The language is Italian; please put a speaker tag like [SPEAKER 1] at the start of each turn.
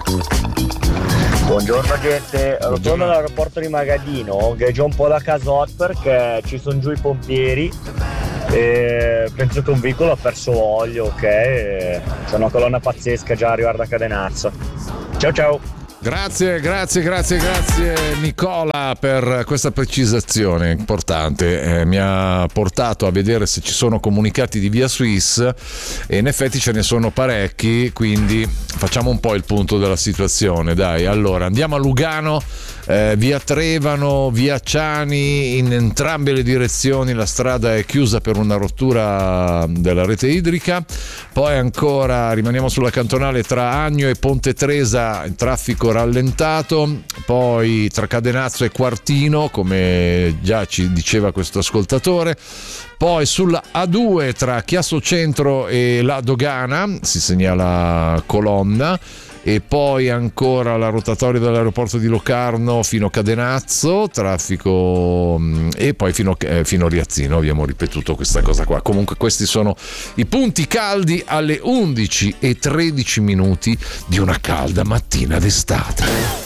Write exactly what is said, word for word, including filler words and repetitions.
[SPEAKER 1] Buongiorno gente, torno all'aeroporto di Magadino che è già un po' da casotto perché ci sono giù i pompieri e penso che un veicolo ha perso olio, ok? E c'è una colonna pazzesca già arrivare da Cadenazzo. Ciao ciao!
[SPEAKER 2] Grazie, grazie, grazie, grazie Nicola per questa precisazione importante. Eh, mi ha portato a vedere se ci sono comunicati di Via Swiss e in effetti ce ne sono parecchi, quindi facciamo un po' il punto della situazione. Dai, allora andiamo a Lugano, eh, via Trevano, via Ciani, in entrambe le direzioni la strada è chiusa per una rottura della rete idrica. Poi ancora rimaniamo sulla cantonale tra Agno e Ponte Tresa, il traffico rallentato. Poi tra Cadenazzo e Quartino, come già ci diceva questo ascoltatore. Poi sulla A due tra Chiasso Centro e la Dogana si segnala colonna. E poi ancora la rotatoria dell'aeroporto di Locarno fino a Cadenazzo, traffico, e poi fino, eh, fino a Riazzino. Abbiamo ripetuto questa cosa qua. Comunque questi sono i punti caldi alle undici e tredici minuti di una calda mattina d'estate.